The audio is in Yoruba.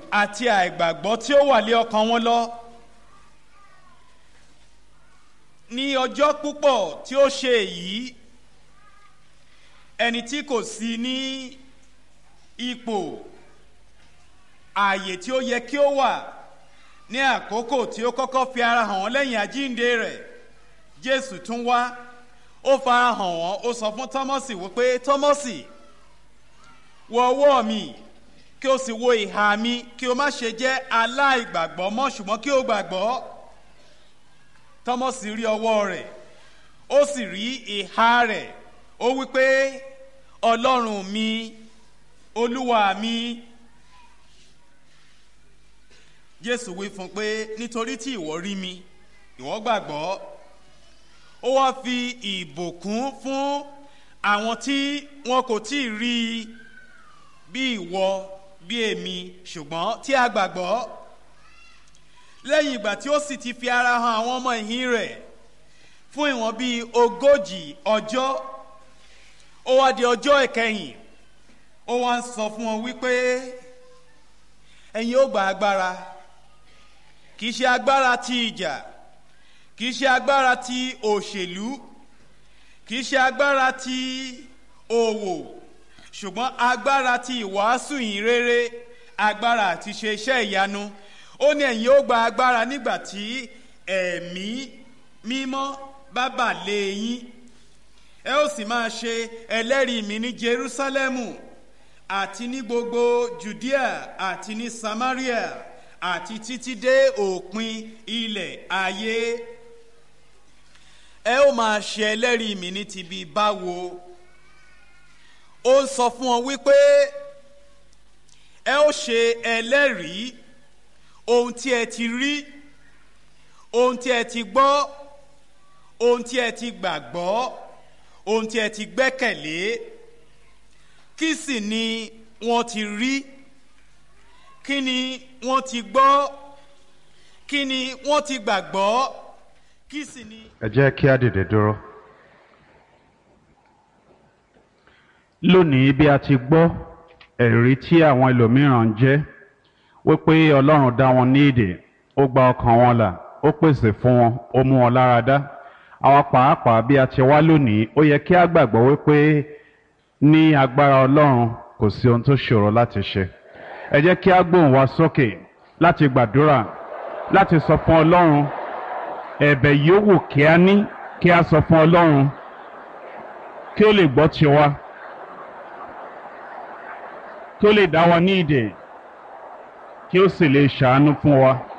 àti àìgbàgbọ́ tí ó wà lé ọkàn wọn lọ. Ní ọjọ́ púpọ̀ tí ó ṣe èyí, ẹni tí kò sí ní ipò ààyè tí ó yẹ kí ó wà ní àkókò tí ó kọ́kọ́ fi ara hàn wọ́n lẹ́yìn àjíǹde rẹ̀, Jésù tún wá, ó fara hàn wọ́n, ó sọ fún Tọ́mọ́sì wípé, Tọ́mọ́sì, wo ọwọ́ mi kí o sì wo ìhà mi, kí o má ṣe jẹ́ aláìgbàgbọ́ mọ́ ṣùgbọ́n kí o gbàgbọ́. Tọ́mọ́sì rí ọwọ́ rẹ̀, ó sì rí ìhà rẹ̀, ó wípé, Ọlọ́run mi, Olúwa mi. Jésù wí fún pé, nítorí tí ìwọ rí mi, ìwọ gbàgbọ́. Ó wá fi ìbùkún fún àwọn tí wọn kò tí ì rí i bí ìwọ, bí èmi, ṣùgbọ́n tí a gbàgbọ́. Lẹ́yìn ìgbà tí ó sì ti fi ara hàn àwọn ọmọ ẹ̀yìn rẹ̀ fún ìwọ̀n bíi 40 ọjọ́, ó wá di ọjọ́ ìkẹyìn, ó wá ń sọ fún wọn wípé, ẹ̀yin ó gba agbára, kìí ṣe agbára ti ìjà, kìí ṣe agbára ti òṣèlú, kìí ṣe agbára ti òwò, ṣùgbọ́n agbára ti ìwàásù ìyìn rere, agbára àti ṣe iṣẹ́ ìyanu. Ó ní ẹ̀yin ó gba agbára nígbà tí ẹ̀mí mímọ́ bá bà lé yín. Ẹ ó sì máa ṣe ẹlẹ́rìí mi ní Jerúsálẹ́mù àti ní gbogbo Jùdíà àti ní Samaria àti títí dé òpin ilẹ̀ ayé. Ẹ ó máa ṣe ẹlẹ́rìí mi ní ti bí báwo. Ó ń sọ fún ọ wípé ẹ ó ṣe ẹlẹ́rìí ohun tí ẹ ti rí, ohun tí ẹ ti gbọ́, ohun tí ẹ ti gbàgbọ́, ohun tí ẹ ti gbẹ́kẹ̀lé. Kí sì ni wọ́n ti rí? Kí ni wọ́n ti gbọ́? Kí ni wọ́n ti gbàgbọ́? Kí sì ni. Ẹ jẹ́ kí á dìde dúró. Lónìí bí a ti gbọ́ ẹ̀rí tí àwọn ẹlòmíràn ń jẹ́ wípé Ọlọ́run dá wọn ní ìdè, ó gba ọkàn wọn là, ó pèsè fún wọn, ó mú wọn lára dá. Àwa pàápàá bí a ti wá lónìí, ó yẹ kí á gbàgbọ́ wípé ní agbára Ọlọ́run kò sí ohun tó ṣòro láti ṣe. Ẹ jẹ́ kí á gbóhùn wa sókè láti gbàdúrà, láti sọ fún Ọlọ́run ẹ̀bẹ̀ yòówù kí á ní, kí á sọ fún Ọlọ́run kí ó lè gbọ́ tiwa, kí ó lè dá wa ní ìdè, kí ó sì lè ṣàánú fún wa.